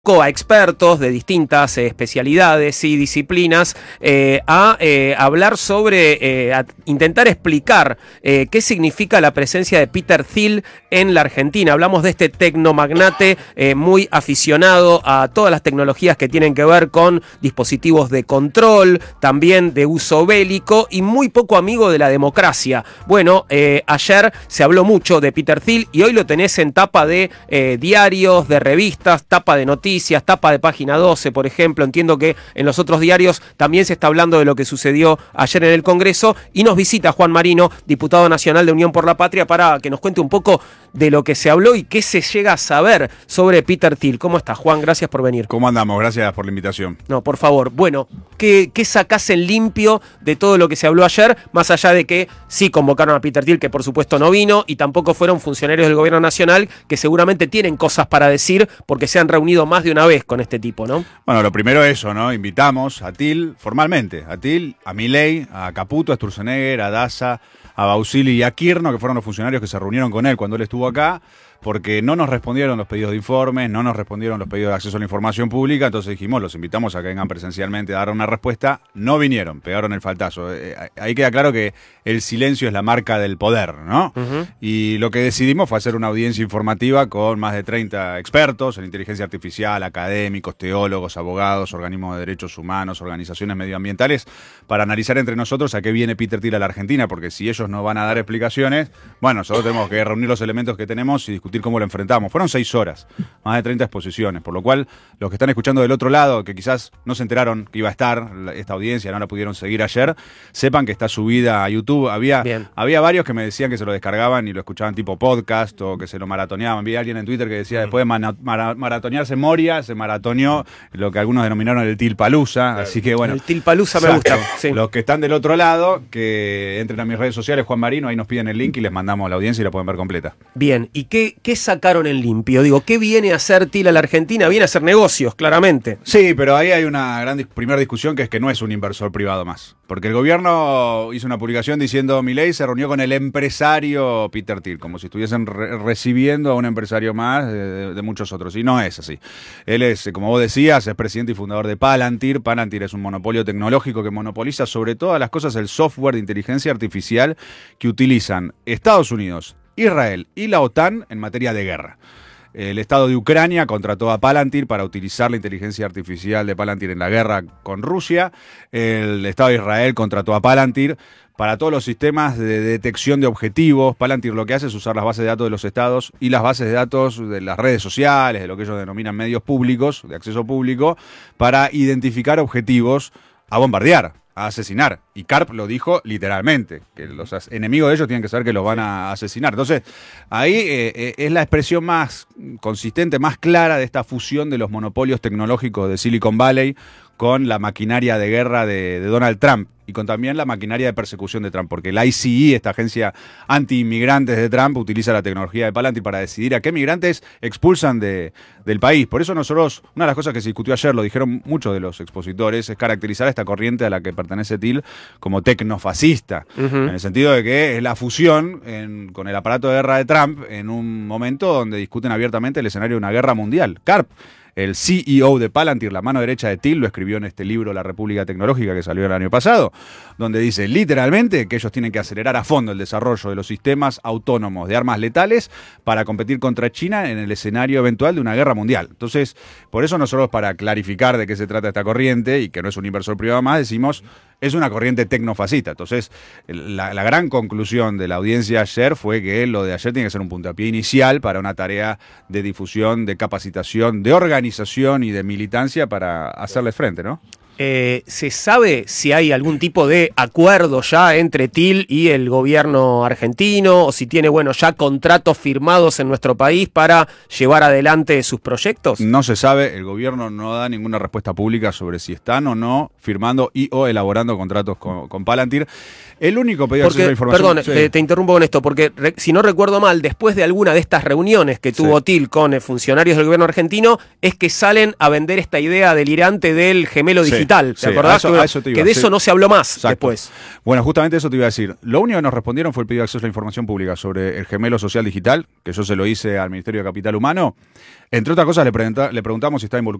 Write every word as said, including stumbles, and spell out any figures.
a expertos de distintas eh, especialidades y disciplinas eh, a eh, hablar sobre, eh, a intentar explicar eh, qué significa la presencia de Peter Thiel en la Argentina. Hablamos de este tecnomagnate eh, muy aficionado a todas las tecnologías que tienen que ver con dispositivos de control, también de uso bélico y muy poco amigo de la democracia. Bueno, eh, ayer se habló mucho de Peter Thiel y hoy lo tenés en tapa de eh, diarios, de revistas, tapa de noticias, tapa de Página doce, por ejemplo. Entiendo que en los otros diarios también se está hablando de lo que sucedió ayer en el Congreso y nos visita Juan Marino, diputado nacional de Unión por la Patria, para que nos cuente un poco de lo que se habló y qué se llega a saber sobre Peter Thiel. ¿Cómo estás, Juan? Gracias por venir. ¿Cómo andamos? Gracias por la invitación. No, por favor. Bueno, ¿qué, qué sacás en limpio de todo lo que se habló ayer? Más allá de que sí convocaron a Peter Thiel, que por supuesto no vino, y tampoco fueron funcionarios del gobierno nacional, que seguramente tienen cosas para decir porque se han reunido más de una vez con este tipo, ¿no? Bueno, lo primero eso, ¿no? Invitamos a Thiel formalmente, a Thiel, a Milei, a Caputo, a Sturzenegger, a Daza, a Bausili y a Kirchner, que fueron los funcionarios que se reunieron con él cuando él estuvo acá, porque no nos respondieron los pedidos de informes, no nos respondieron los pedidos de acceso a la información pública. Entonces dijimos, los invitamos a que vengan presencialmente a dar una respuesta. No vinieron, pegaron el faltazo. Eh, ahí queda claro que el silencio es la marca del poder, ¿no? Uh-huh. Y lo que decidimos fue hacer una audiencia informativa con más de treinta expertos en inteligencia artificial, académicos, teólogos, abogados, organismos de derechos humanos, organizaciones medioambientales, para analizar entre nosotros a qué viene Peter Thiel a la Argentina, porque si ellos no van a dar explicaciones, bueno, nosotros tenemos que reunir los elementos que tenemos y discutir cómo lo enfrentamos. Fueron seis horas, más de treinta exposiciones, por lo cual los que están escuchando del otro lado, que quizás no se enteraron que iba a estar esta audiencia, no la pudieron seguir ayer, sepan que está subida a YouTube. Había, había varios que me decían que se lo descargaban y lo escuchaban tipo podcast o que se lo maratoneaban. Vi a alguien en Twitter que decía, después de mara, mara, maratonearse Moria, se maratoneó lo que algunos denominaron el Thiel Palusa. Así que bueno. El Thiel Palusa me gusta. Sí. Los que están del otro lado, que entren a mis redes sociales, Juan Marino, ahí nos piden el link y les mandamos la audiencia y la pueden ver completa. Bien, ¿y qué, qué sacaron en limpio? Digo, ¿qué viene a hacer Thiel a la Argentina? Viene a hacer negocios, claramente. Sí, pero ahí hay una gran dis- primera discusión, que es que no es un inversor privado más. Porque el gobierno hizo una publicación diciendo, Milei se reunió con el empresario Peter Thiel, como si estuviesen re- recibiendo a un empresario más de, de, de muchos otros. Y no es así. Él es, como vos decías, es presidente y fundador de Palantir. Palantir es un monopolio tecnológico que monopoliza sobre todas las cosas el software de inteligencia artificial que utilizan Estados Unidos, Israel y la OTAN en materia de guerra. El Estado de Ucrania contrató a Palantir para utilizar la inteligencia artificial de Palantir en la guerra con Rusia. El Estado de Israel contrató a Palantir para todos los sistemas de detección de objetivos. Palantir lo que hace es usar las bases de datos de los estados y las bases de datos de las redes sociales, de lo que ellos denominan medios públicos, de acceso público, para identificar objetivos a bombardear, a asesinar. Y Karp lo dijo literalmente, que los enemigos de ellos tienen que saber que los van a asesinar. Entonces, ahí eh, eh, es la expresión más consistente, más clara de esta fusión de los monopolios tecnológicos de Silicon Valley con la maquinaria de guerra de, de Donald Trump y con también la maquinaria de persecución de Trump, porque el I C E, esta agencia anti-inmigrantes de Trump, utiliza la tecnología de Palantir para decidir a qué migrantes expulsan de, del país. Por eso nosotros, una de las cosas que se discutió ayer, lo dijeron muchos de los expositores, es caracterizar a esta corriente a la que pertenece Thiel como tecnofascista, uh-huh. en el sentido de que es la fusión en, con el aparato de guerra de Trump en un momento donde discuten abiertamente el escenario de una guerra mundial. Karp, el C E O de Palantir, la mano derecha de Thiel, lo escribió en este libro La República Tecnológica que salió el año pasado, donde dice literalmente que ellos tienen que acelerar a fondo el desarrollo de los sistemas autónomos de armas letales para competir contra China en el escenario eventual de una guerra mundial. Entonces, por eso nosotros, para clarificar de qué se trata esta corriente y que no es un inversor privado más, decimos es una corriente tecnofascista. Entonces, la, la gran conclusión de la audiencia ayer fue que lo de ayer tiene que ser un puntapié inicial para una tarea de difusión, de capacitación, de organización y de militancia para hacerles frente, ¿no? Eh, ¿Se sabe si hay algún tipo de acuerdo ya entre Thiel y el gobierno argentino o si tiene, bueno, ya contratos firmados en nuestro país para llevar adelante sus proyectos? No se sabe, el gobierno no da ninguna respuesta pública sobre si están o no firmando y o elaborando contratos con, con Palantir. El único pedido porque, de información... Perdón, sí. te, te interrumpo con esto, porque re, si no recuerdo mal, después de alguna de estas reuniones que tuvo sí. Thiel con eh, funcionarios del gobierno argentino, es que salen a vender esta idea delirante del gemelo digital. digital, ¿te sí, acordás? a eso- que a eso te iba, que de sí. eso no se habló más Exacto. después. Bueno, justamente eso te iba a decir. Lo único que nos respondieron fue el pedido de acceso a la información pública sobre el gemelo social digital, que yo se lo hice al Ministerio de Capital Humano. Entre otras cosas, le, pregunta- le preguntamos si está involucrado